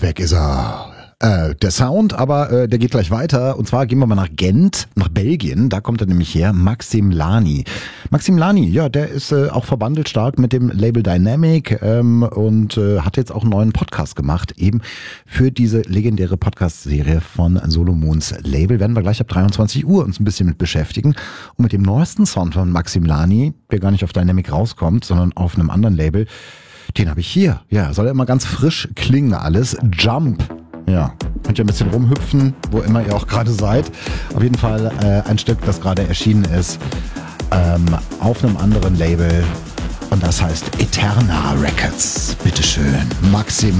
weg ist er. Der Sound, aber der geht gleich weiter. Und zwar gehen wir mal nach Gent, nach Belgien. Da kommt er nämlich her, Maxim Lani. Maxim Lani, ja, der ist auch verbandelt stark mit dem Label Dynamic und hat jetzt auch einen neuen Podcast gemacht, eben für diese legendäre Podcast-Serie von Solomons Label. Werden wir gleich ab 23 Uhr uns ein bisschen mit beschäftigen. Und mit dem neuesten Sound von Maxim Lani, der gar nicht auf Dynamic rauskommt, sondern auf einem anderen Label, den habe ich hier. Ja, soll ja immer ganz frisch klingen alles. Jump. Ja, könnt ihr ein bisschen rumhüpfen, wo immer ihr auch gerade seid. Auf jeden Fall ein Stück, das gerade erschienen ist, auf einem anderen Label. Und das heißt Eterna Records. Bitteschön, Maxim